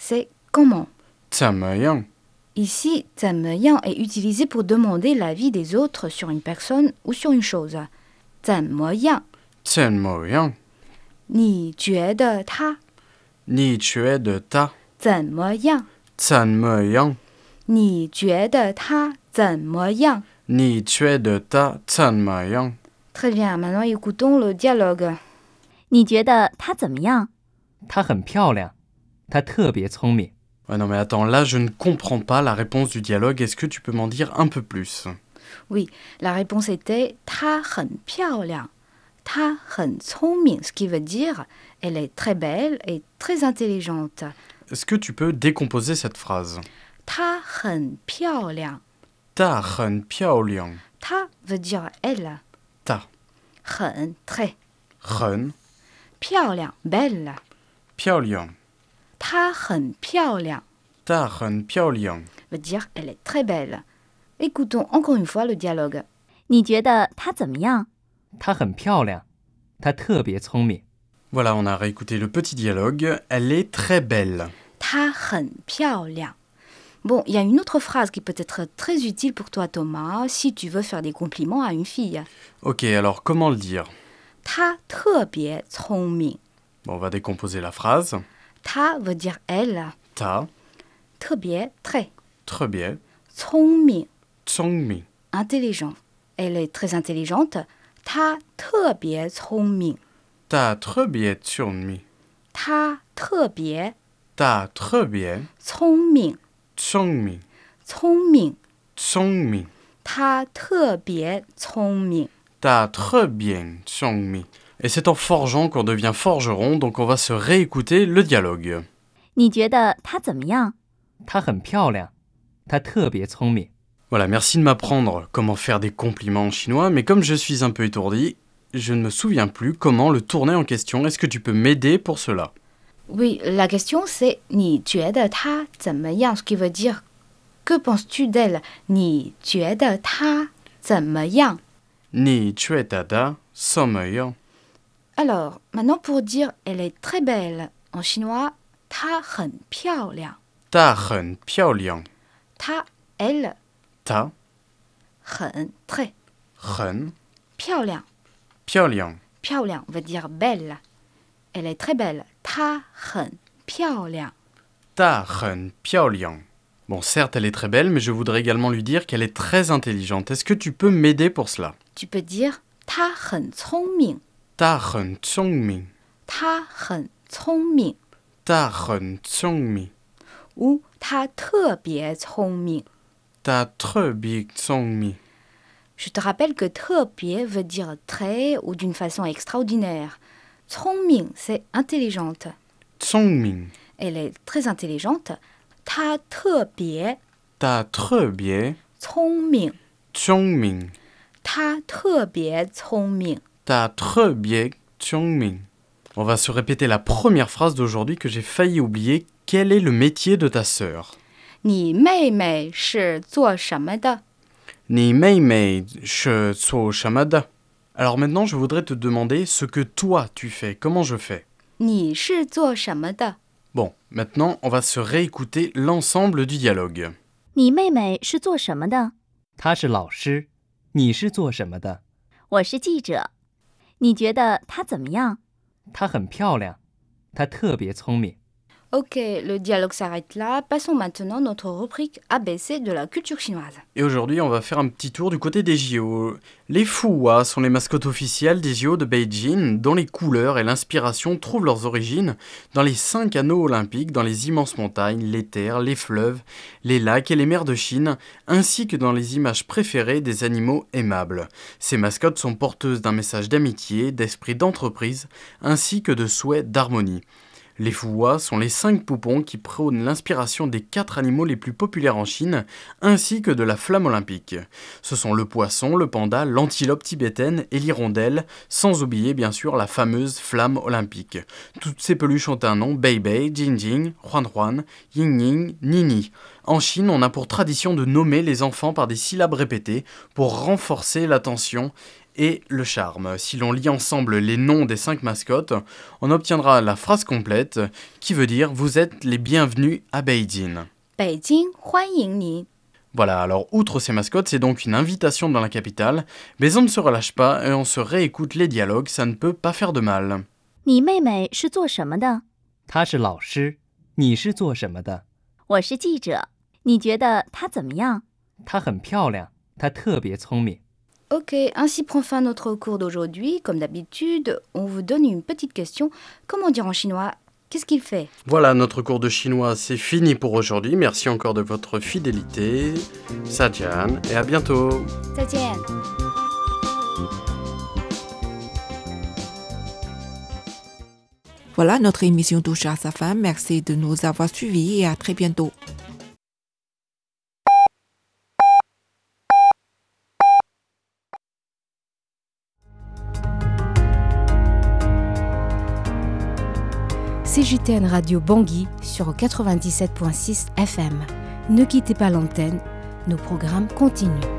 c'est comment. 怎么样? Ici, 怎么样 est utilisé pour demander l'avis des autres sur une personne ou sur une chose. 怎么样? 怎么样? 你觉得他你觉得他怎么样? 怎么样? 你觉得他怎么样? 你觉得他怎么样? Très bien, maintenant écoutons le dialogue. 你觉得她怎么样？ 她很漂亮，她特别聪明。 Ouais, non mais attends, là je ne comprends pas la réponse du dialogue, est-ce que tu peux m'en dire un peu plus? Oui, la réponse était 她很漂亮，她很聪明, ce qui veut dire elle est très belle et très intelligente. Est-ce que tu peux décomposer cette phrase? 她很漂亮， 她很漂亮， 她 veut dire elle, 她很 très, 很漂亮 belle, 漂亮， 她很漂亮她很漂亮。 veut dire elle est très belle. Écoutons encore une fois le dialogue. 你觉得她怎么样？ 她很漂亮，她特别聪明。 Voilà, on a réécouté le petit dialogue. Elle est très belle. 她很漂亮. Bon, il y a une autre phrase qui peut être très utile pour toi, Thomas, si tu veux faire des compliments à une fille. Ok, alors comment le dire? 她特别聪明. Bon, on va décomposer la phrase. 她 veut dire elle, 她特别 très, 特别聪明聪明， intelligent. Elle est très intelligente. 她特别聪明. 她特别聪明， 她特别她特别聪明， 聪明， 聪明。 聪明， 她特别聪明。 她特别聪明。Et c'est en forgeant qu'on devient forgeron, donc on va se réécouter le dialogue. 你觉得她怎么样？ 她很漂亮，她特别聪明。 Voilà, merci de m'apprendre comment faire des compliments en chinois, mais comme je suis un peu étourdi, je ne me souviens plus comment le tourner en question. Est-ce que tu peux m'aider pour cela? Oui, la question c'est 你觉得她怎么样 ce qui veut dire que penses-tu d'elle 你觉得她怎么样你觉得她怎么样? Alors, maintenant pour dire elle est très belle en chinois, 她很漂亮。 她很漂亮， 她 elle 她很 très 很漂亮。 漂亮， 漂亮 veut dire belle. Elle est très belle. 她很漂亮。 她很漂亮. Bon, certes, elle est très belle, mais je voudrais également lui dire qu'elle est très intelligente. Est-ce que tu peux m'aider pour cela? Tu peux dire 她很聪明。 她很聪明， 她很聪明。 她很聪明， ou 她特别聪明。 她特别聪明。 Je te rappelle que 特别 veut dire très ou d'une façon extraordinaire. 聪明 c'est intelligente. 聪明， Elle est très intelligente. 她特别她特别聪明。 聪明， 她特别聪明。 她特别聪明. On va se répéter la première phrase d'aujourd'hui que j'ai failli oublier. Quel est le métier de ta sœur? 你妹妹是做什么的？ 你妹妹是做什么的? Alors maintenant, je voudrais te demander ce que toi tu fais. Comment je fais? 你是做什么的？ Bon, maintenant, on va se réécouter l'ensemble du dialogue. 你妹妹是做什么的？ 她是老师，你是做什么的？ 我是记者。你觉得她怎么样？ 她很漂亮，她特别聪明。 Ok, le dialogue s'arrête là. Passons maintenant à notre rubrique ABC de la culture chinoise. Et aujourd'hui, on va faire un petit tour du côté des JO. Les Fuhua sont les mascottes officielles des JO de Beijing, dont les couleurs et l'inspiration trouvent leurs origines dans les 5 anneaux olympiques, dans les immenses montagnes, les terres, les fleuves, les lacs et les mers de Chine, ainsi que dans les images préférées des animaux aimables. Ces mascottes sont porteuses d'un message d'amitié, d'esprit d'entreprise, ainsi que de souhait d'harmonie. Les Fuhua sont les 5 poupons qui prônent l'inspiration des 4 animaux les plus populaires en Chine, ainsi que de la flamme olympique. Ce sont le poisson, le panda, l'antilope tibétaine et l'hirondelle, sans oublier bien sûr la fameuse flamme olympique. Toutes ces peluches ont un nom: Bei Bei, Jing Jing, Huan Huan, Ying Ying, Nini. En Chine, on a pour tradition de nommer les enfants par des syllabes répétées pour renforcer l'attention et le charme. Si l'on lit ensemble les noms des 5 mascottes, on obtiendra la phrase complète qui veut dire « Vous êtes les bienvenus à Beijing ». 北京欢迎您。 Voilà, alors outre ces mascottes, c'est donc une invitation dans la capitale, mais on ne se relâche pas et on se réécoute les dialogues, ça ne peut pas faire de mal. 你妹妹是做什么的？ 他是老师，你是做什么的？ 我是记者。你觉得她怎么样？ 她很漂亮，她特别聪明。 Ok, ainsi prend fin notre cours d'aujourd'hui. Comme d'habitude, on vous donne une petite question. Comment dire en chinois? Qu'est-ce qu'il fait? Voilà, notre cours de chinois, c'est fini pour aujourd'hui. Merci encore de votre fidélité. Sajian, et à bientôt. 再见。 Voilà, notre émission touche à sa fin. Merci de nous avoir suivis et à très bientôt. CJTN Radio Bangui sur 97.6 FM. Ne quittez pas l'antenne, nos programmes continuent.